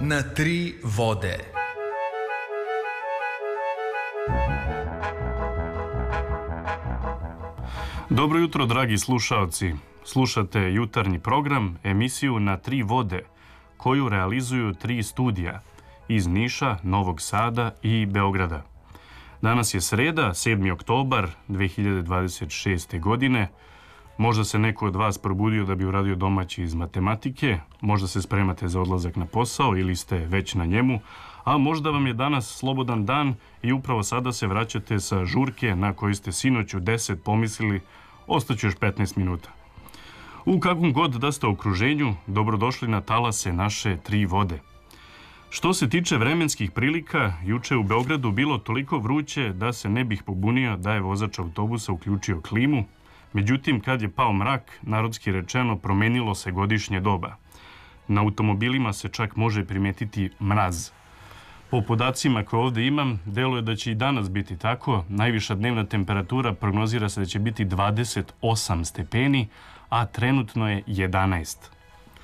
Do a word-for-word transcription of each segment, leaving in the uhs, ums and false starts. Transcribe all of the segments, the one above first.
na tri vode. Dobro jutro, dragi slušaoci. Slušate jutarnji program, emisiju Na tri vode, koju realizuju tri studija iz Niša, Novog Sada i Beograda. Danas je sreda, sedmi oktobar dve hiljade dvadeset šeste. godine. Možda se neko od vas probudio da bi uradio domaći iz matematike, možda se spremate za odlazak na posao ili ste već na njemu, a možda vam je danas slobodan dan i upravo sada se vraćate sa žurke na kojoj ste sinoć u deset pomislili ostaću još petnaest minuta. U kakvom god da ste okruženju, dobrodošli na talase naše tri vode. Što se tiče vremenskih prilika, juče u Beogradu bilo toliko vruće da se ne bih pobunio da je vozač autobusa uključio klimu. Međutim, kad je pao mrak, narodski rečeno, promenilo se godišnje doba. Na automobilima se čak može primetiti mraz. Po podacima koje ovdje imam, deluje da će i danas biti tako. Najviša dnevna temperatura prognozira se da će biti dvadeset osam stepeni, a trenutno je jedanaest.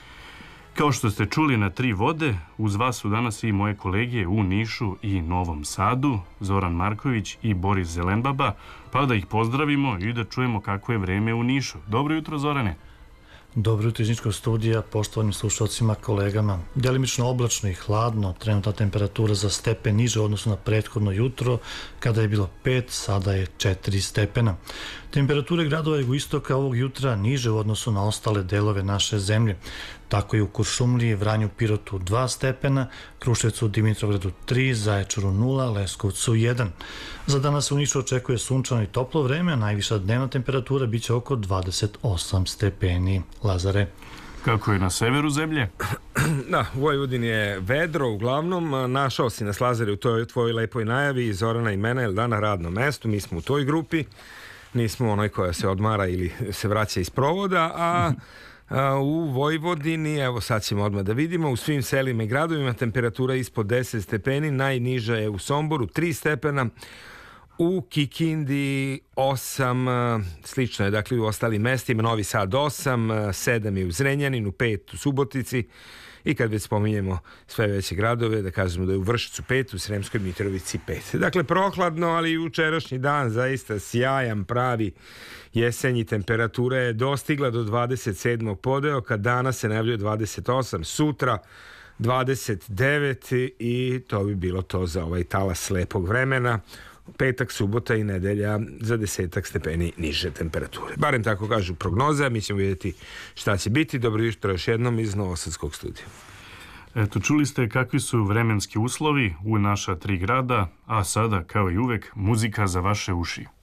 Kao što ste čuli na tri vode, uz vas su danas i moje kolege u Nišu i Novom Sadu, Zoran Marković i Boris Zelenbaba, pa da ih pozdravimo i da čujemo kako je vreme u Nišu. Dobro jutro, Zorane. Dobro jutro iz Niškog studija, poštovanim slušalcima, kolegama. Delimično oblačno i hladno, trenutna temperatura za stepen niže odnosno na prethodno jutro, kada je bilo pet, sada je četiri stepena. Temperature gradova jugoistoka ovog jutra niže u odnosu na ostale delove naše zemlje. Tako je u Kuršumliji, Vranju, Pirotu dva stepena, Kruševcu, Dimitrovgradu tri, Zaječaru nula, Leskovcu jedan. Za danas u Nišu očekuje sunčano i toplo vreme, a najviša dnevna temperatura biće oko dvadeset osam stepeni. Lazare. Kako je na severu zemlje? Da, u Vojvodini je vedro uglavnom. Našao si nas, Lazare, u toj tvojoj lepoj najavi, Zorana i mene, je dan na radnom mestu, mi smo u toj grupi, nismo onoj koja se odmara ili se vraća iz provoda, a u Vojvodini, evo sad ćemo odmah da vidimo, u svim selima i gradovima temperatura ispod deset stepeni, najniža je u Somboru tri stepena, u Kikindi osam, slično je dakle u ostalim mestima, Novi Sad osam, sedam je u Zrenjaninu, pet u Subotici i kad već spominjemo sve veće gradove, da kažemo da je u Vršcu pet, u Sremskoj Mitrovici pet. Dakle, prohladno, ali jučerašnji dan zaista sjajan, pravi jesenji, temperatura je dostigla do dvadeset sedmog podeoka, danas se najavljuje dvadeset osam, sutra dvadeset devet i to bi bilo to za ovaj talas lepog vremena. Petak, subota i nedelja za desetak stepeni niže temperature. Barem tako kažu prognoze, mi ćemo vidjeti šta će biti. Dobro jutro još jednom iz Novosadskog studija. Eto, čuli ste kakvi su vremenski uslovi u naša tri grada, a sada, kao i uvek, muzika za vaše uši.